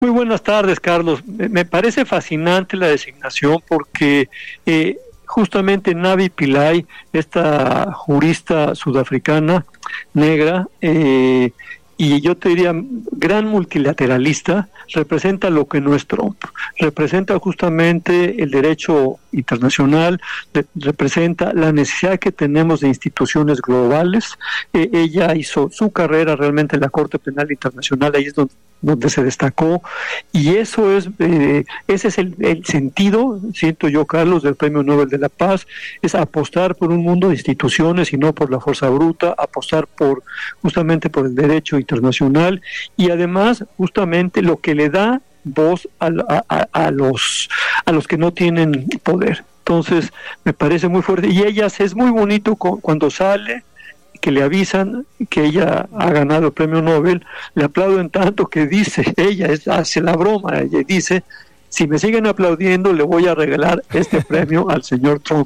Muy buenas tardes, Carlos. Me parece fascinante la designación porque justamente Navi Pillay, esta jurista sudafricana negra, y yo te diría gran multilateralista, representa lo que no es Trump, representa justamente el derecho internacional, representa la necesidad que tenemos de instituciones globales. Ella hizo su carrera realmente en la Corte Penal Internacional, ahí es donde se destacó, y eso es ese es el sentido, siento yo, Carlos, del Premio Nobel de la Paz, es apostar por un mundo de instituciones y no por la fuerza bruta, apostar justamente por el derecho internacional, y además justamente lo que le da voz a los que no tienen poder. Entonces me parece muy fuerte, y ella es muy bonito cuando sale, que le avisan que ella ha ganado el premio Nobel, le aplauden tanto que dice, ella hace la broma, ella dice, si me siguen aplaudiendo le voy a regalar este premio al señor Trump.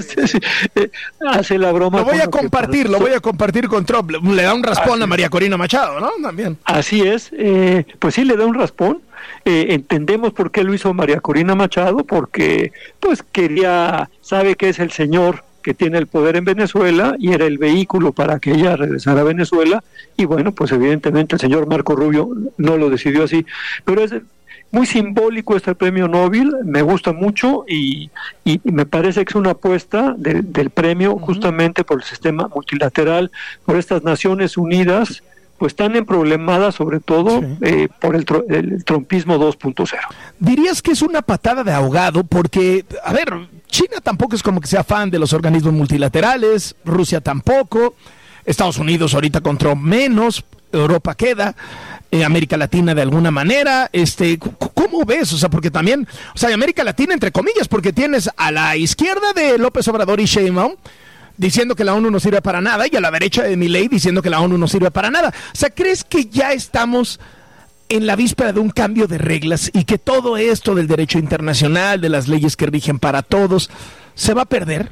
Hace la broma. Lo voy a compartir con Trump, le da un raspón a María Corina Machado, ¿no? También. Así es, pues sí le da un raspón. Entendemos por qué lo hizo María Corina Machado, porque pues sabe que es el señor que tiene el poder en Venezuela y era el vehículo para que ella regresara a Venezuela, y bueno, pues evidentemente el señor Marco Rubio no lo decidió así, pero es muy simbólico este premio Nobel, me gusta mucho y me parece que es una apuesta del premio justamente por el sistema multilateral, por estas Naciones Unidas, pues tan emproblemadas sobre todo por el trumpismo 2.0. ¿Dirías que es una patada de ahogado? Porque, a ver, China tampoco es como que sea fan de los organismos multilaterales, Rusia tampoco, Estados Unidos ahorita con Trump menos, Europa queda, América Latina de alguna manera, ¿cómo ves? O sea, porque también, América Latina entre comillas, porque tienes a la izquierda de López Obrador y Sheinbaum diciendo que la ONU no sirve para nada, y a la derecha de Milei diciendo que la ONU no sirve para nada. O sea, ¿crees que ya estamos en la víspera de un cambio de reglas y que todo esto del derecho internacional, de las leyes que rigen para todos, se va a perder?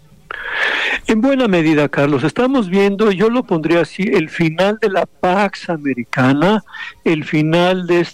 En buena medida, Carlos, estamos viendo, yo lo pondría así, el final de la Pax Americana, el final de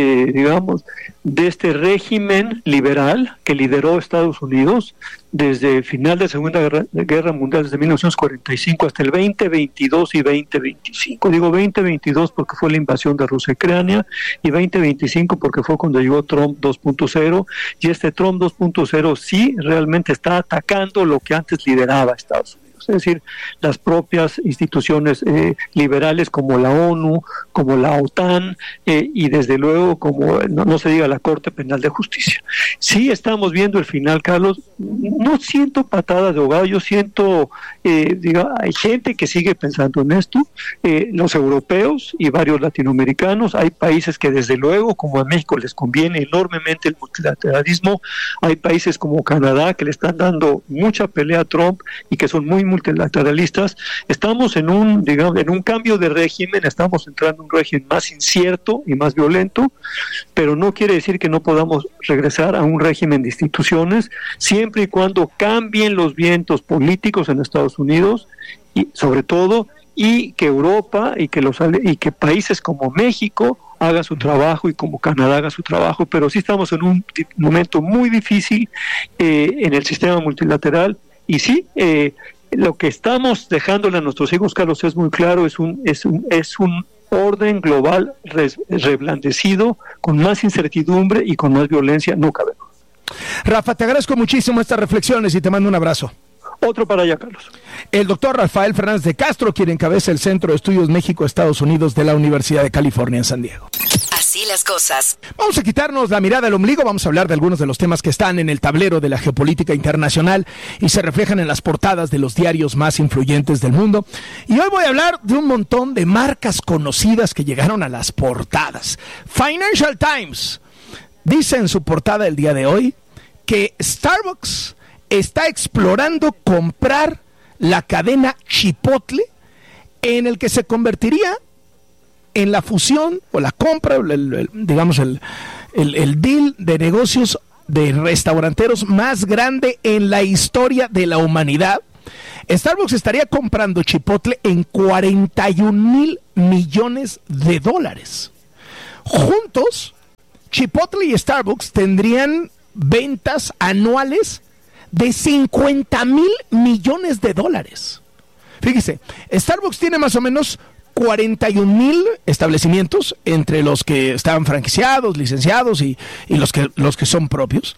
este régimen liberal que lideró Estados Unidos desde el final de la Segunda Guerra Mundial, desde 1945 hasta el 2022 y 2025. Digo 2022 porque fue la invasión de Rusia y Ucrania, y 2025 porque fue cuando llegó Trump 2.0, y este Trump 2.0 sí realmente está atacando lo que antes lideraba Estados Unidos. Es decir, las propias instituciones liberales como la ONU, como la OTAN, y desde luego como no se diga la Corte Penal de Justicia. Sí estamos viendo el final, Carlos. No siento patadas de ahogado, yo siento, hay gente que sigue pensando en esto, los europeos y varios latinoamericanos, hay países que desde luego, como a México les conviene enormemente el multilateralismo, hay países como Canadá que le están dando mucha pelea a Trump y que son muy multilateralistas. Estamos en un cambio de régimen, estamos entrando en un régimen más incierto y más violento, pero no quiere decir que no podamos regresar a un régimen de instituciones, siempre y cuando cambien los vientos políticos en Estados Unidos, y sobre todo, y que Europa y que países como México haga su trabajo y como Canadá haga su trabajo. Pero sí estamos en un momento muy difícil en el sistema multilateral, y sí, lo que estamos dejándole a nuestros hijos, Carlos, es muy claro, es un orden global reblandecido, con más incertidumbre y con más violencia, no cabe duda. Rafa, te agradezco muchísimo estas reflexiones y te mando un abrazo. Otro para allá, Carlos. El doctor Rafael Fernández de Castro, quien encabeza el Centro de Estudios México-Estados Unidos de la Universidad de California en San Diego. Así las cosas. Vamos a quitarnos la mirada al ombligo, vamos a hablar de algunos de los temas que están en el tablero de la geopolítica internacional y se reflejan en las portadas de los diarios más influyentes del mundo. Y hoy voy a hablar de un montón de marcas conocidas que llegaron a las portadas. Financial Times dice en su portada el día de hoy que Starbucks está explorando comprar la cadena Chipotle, en el que se convertiría en la fusión o la compra, el deal de negocios de restauranteros más grande en la historia de la humanidad. Starbucks estaría comprando Chipotle en $41,000 millones. Juntos, Chipotle y Starbucks tendrían ventas anuales de $50,000 millones. Fíjese, Starbucks tiene más o menos 41,000 establecimientos, entre los que están franquiciados, licenciados y los que son propios.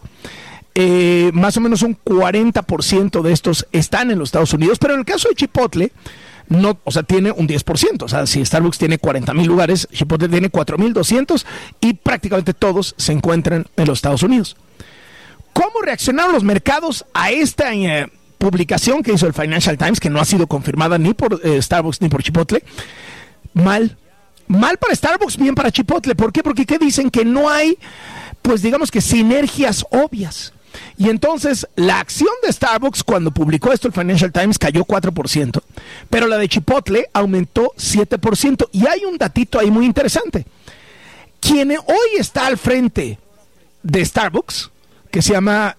Más o menos un 40% de estos están en los Estados Unidos, pero en el caso de Chipotle, no, o sea, tiene un 10%. O sea, si Starbucks tiene 40,000 lugares, Chipotle tiene 4,200 y prácticamente todos se encuentran en los Estados Unidos. ¿Cómo reaccionaron los mercados a esta publicación que hizo el Financial Times, que no ha sido confirmada ni por Starbucks ni por Chipotle? Mal para Starbucks, bien para Chipotle. ¿Por qué? Porque ¿qué dicen? Que no hay, pues digamos que sinergias obvias. Y entonces la acción de Starbucks cuando publicó esto el Financial Times cayó 4%, pero la de Chipotle aumentó 7%. Y hay un datito ahí muy interesante. Quien hoy está al frente de Starbucks, que se llama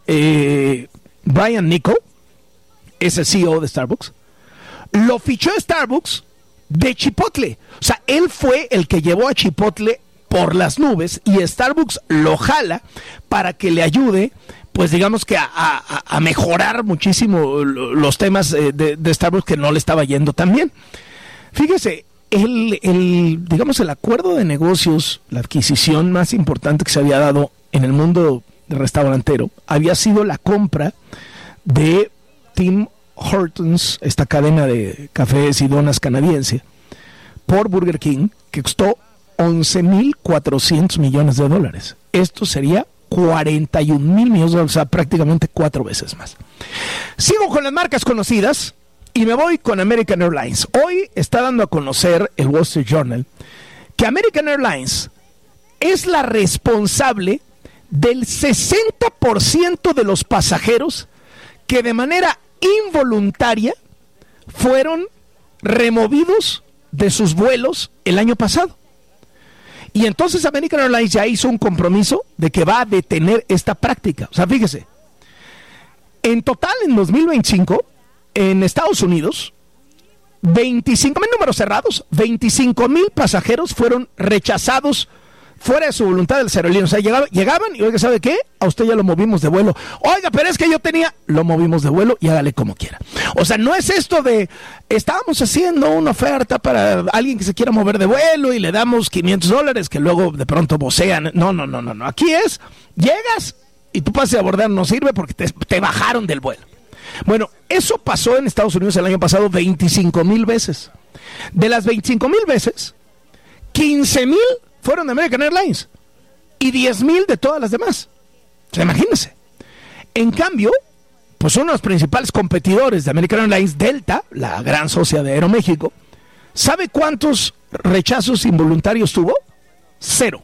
Brian Niccol, es el CEO de Starbucks, lo fichó Starbucks de Chipotle. O sea, él fue el que llevó a Chipotle por las nubes y Starbucks lo jala para que le ayude, pues digamos que a mejorar muchísimo los temas de Starbucks, que no le estaba yendo tan bien. Fíjese, digamos el acuerdo de negocios, la adquisición más importante que se había dado en el mundo restaurantero, había sido la compra de Tim Hortons, esta cadena de cafés y donas canadiense, por Burger King, que costó $11,400 millones. Esto sería 41,000 millones de dólares, o sea, prácticamente 4 veces más. Sigo con las marcas conocidas y me voy con American Airlines. Hoy está dando a conocer el Wall Street Journal que American Airlines es la responsable del 60% de los pasajeros que de manera involuntaria fueron removidos de sus vuelos el año pasado. Y entonces American Airlines ya hizo un compromiso de que va a detener esta práctica. O sea, fíjese, en total en 2025, en Estados Unidos, 25,000 números cerrados, 25,000 pasajeros fueron rechazados fuera de su voluntad del aerolíneas. O sea, llegaban y, oiga, ¿sabe qué? A usted ya lo movimos de vuelo. Oiga, pero es que yo lo movimos de vuelo y hágale como quiera. O sea, no es esto de, estábamos haciendo una oferta para alguien que se quiera mover de vuelo y le damos $500 que luego de pronto vocean. No. Aquí es, llegas y tu pase de abordar no sirve porque te bajaron del vuelo. Bueno, eso pasó en Estados Unidos el año pasado 25,000 veces. De las 25,000 veces, 15,000 fueron de American Airlines y 10,000 de todas las demás. O sea, imagínense. En cambio, pues uno de los principales competidores de American Airlines, Delta, la gran socia de Aeroméxico, ¿sabe cuántos rechazos involuntarios tuvo? Cero.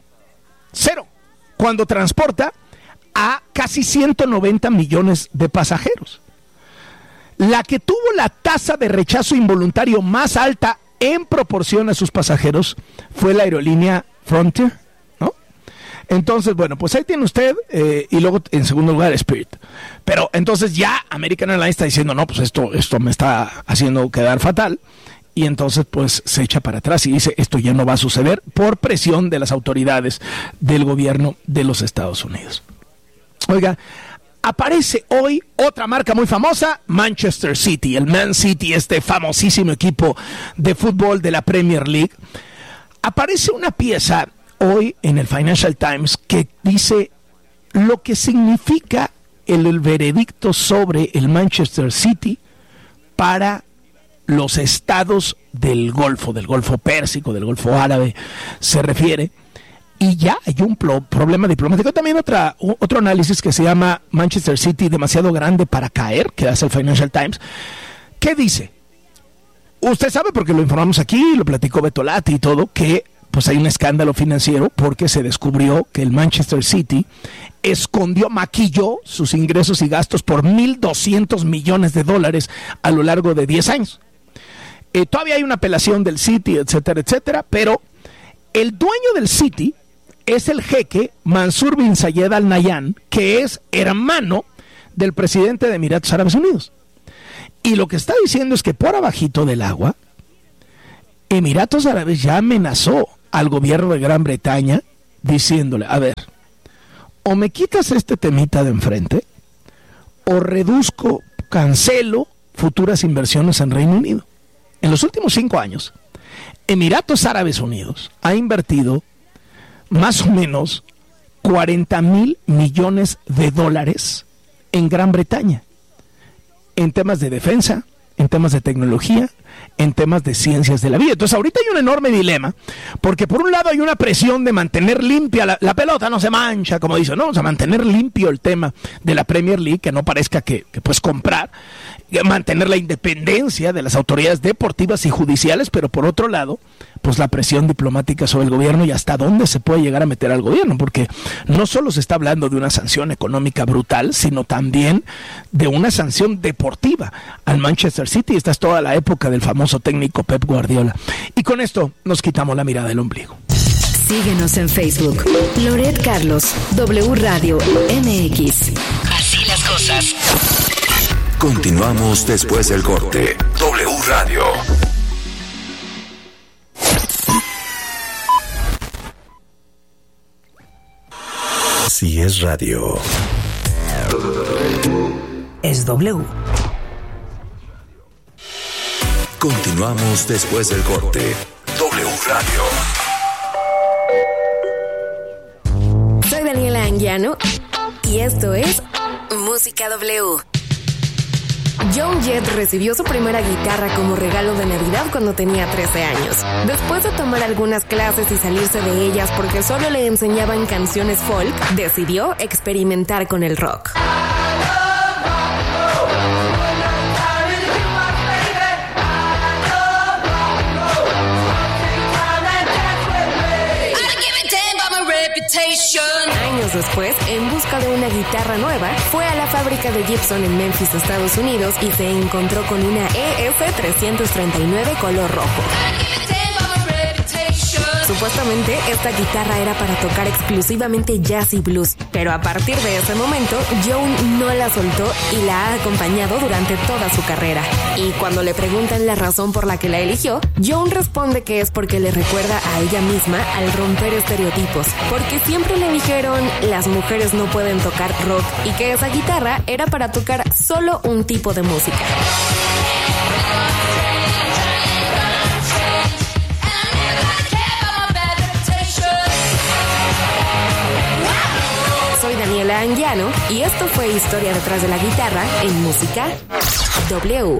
Cuando transporta a casi 190 millones de pasajeros. La que tuvo la tasa de rechazo involuntario más alta en proporción a sus pasajeros fue la aerolínea Frontier, ¿no? Entonces, bueno, pues ahí tiene usted, y luego en segundo lugar Spirit. Pero entonces ya American Airlines está diciendo, no, pues esto me está haciendo quedar fatal, y entonces pues se echa para atrás y dice, esto ya no va a suceder por presión de las autoridades del gobierno de los Estados Unidos. Oiga, aparece hoy otra marca muy famosa, Manchester City, el Man City, este famosísimo equipo de fútbol de la Premier League. Aparece una pieza hoy en el Financial Times que dice lo que significa el veredicto sobre el Manchester City para los estados del Golfo Pérsico, del Golfo Árabe, se refiere. Y ya hay un problema diplomático. También otro análisis que se llama Manchester City demasiado grande para caer, que hace el Financial Times. ¿Qué dice? Usted sabe, porque lo informamos aquí, lo platicó Beto Lati y todo, que pues hay un escándalo financiero porque se descubrió que el Manchester City maquilló sus ingresos y gastos por $1,200 millones a lo largo de 10 años. Todavía hay una apelación del City, etcétera, pero el dueño del City es el jeque Mansur bin Zayed Al Nahyan, que es hermano del presidente de Emiratos Árabes Unidos. Y lo que está diciendo es que por abajito del agua, Emiratos Árabes ya amenazó al gobierno de Gran Bretaña diciéndole, a ver, o me quitas este temita de enfrente, o reduzco, cancelo futuras inversiones en Reino Unido. En los últimos 5 años, Emiratos Árabes Unidos ha invertido más o menos 40,000 millones de dólares en Gran Bretaña, en temas de defensa, en temas de tecnología, en temas de ciencias de la vida. Entonces ahorita hay un enorme dilema, porque por un lado hay una presión de mantener limpia la pelota, no se mancha, como dicen, ¿no? O sea, mantener limpio el tema de la Premier League, que no parezca que puedes comprar, mantener la independencia de las autoridades deportivas y judiciales, pero por otro lado, pues la presión diplomática sobre el gobierno y hasta dónde se puede llegar a meter al gobierno, porque no solo se está hablando de una sanción económica brutal, sino también de una sanción deportiva al Manchester City. Esta es toda la época del famoso técnico Pep Guardiola. Y con esto nos quitamos la mirada del ombligo. Síguenos en Facebook. Loret Carlos, W Radio MX. Así las cosas. Continuamos después del corte. W Radio. Si es radio, es W. Continuamos después del corte. W Radio. Soy Daniela Anguiano y esto es Música W. Joan Jett recibió su primera guitarra como regalo de Navidad cuando tenía 13 años. Después de tomar algunas clases y salirse de ellas porque solo le enseñaban canciones folk, decidió experimentar con el rock. Años después, en busca de una guitarra nueva, fue a la fábrica de Gibson en Memphis, Estados Unidos, y se encontró con una ES-339 color rojo. Supuestamente, esta guitarra era para tocar exclusivamente jazz y blues, pero a partir de ese momento, Joan no la soltó y la ha acompañado durante toda su carrera. Y cuando le preguntan la razón por la que la eligió, Joan responde que es porque le recuerda a ella misma al romper estereotipos, porque siempre le dijeron las mujeres no pueden tocar rock y que esa guitarra era para tocar solo un tipo de música. Soy Daniela Anguiano y esto fue Historia detrás de la guitarra en Música W.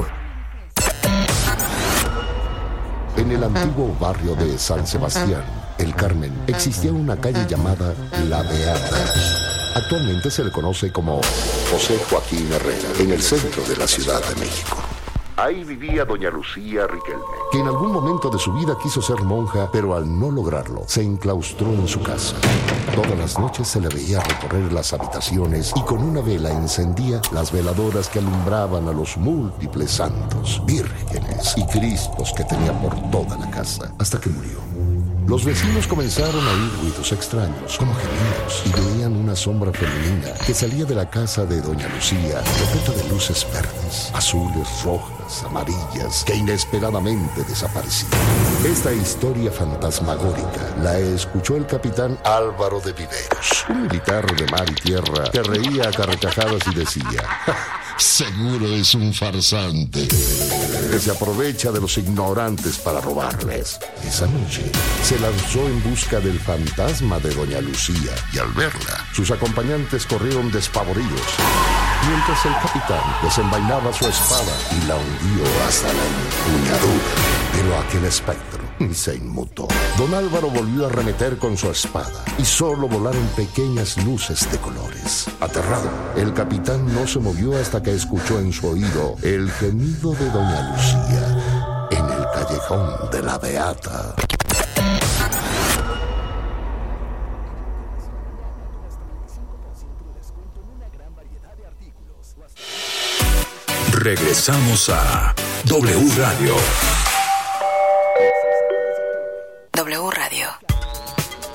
En el antiguo barrio de San Sebastián, El Carmen, existía una calle llamada La Beata. Actualmente se le conoce como José Joaquín Herrera, en el centro de la Ciudad de México. Ahí vivía doña Lucía Riquelme, que en algún momento de su vida quiso ser monja, pero al no lograrlo, se enclaustró en su casa. Todas las noches se le veía recorrer las habitaciones y con una vela encendía las veladoras que alumbraban a los múltiples santos, vírgenes y cristos que tenía por toda la casa, hasta que murió. Los vecinos comenzaron a oír ruidos extraños, como gemidos, y veían una sombra femenina que salía de la casa de doña Lucía, repleta de luces verdes, azules, rojas, amarillas, que inesperadamente desaparecían. Esta historia fantasmagórica la escuchó el capitán Álvaro de Viveros, un militar de mar y tierra que reía a carcajadas y decía: seguro es un farsante que se aprovecha de los ignorantes para robarles. Esa noche se lanzó en busca del fantasma de doña Lucía y al verla, sus acompañantes corrieron despavoridos, mientras el capitán desenvainaba su espada y la hundió hasta la empuñadura. Pero aquel espectro se inmutó. Don Álvaro volvió a arremeter con su espada y solo volaron pequeñas luces de colores. Aterrado, el capitán no se movió hasta que escuchó en su oído el gemido de doña Lucía en el callejón de la Beata. Regresamos a W Radio. W Radio.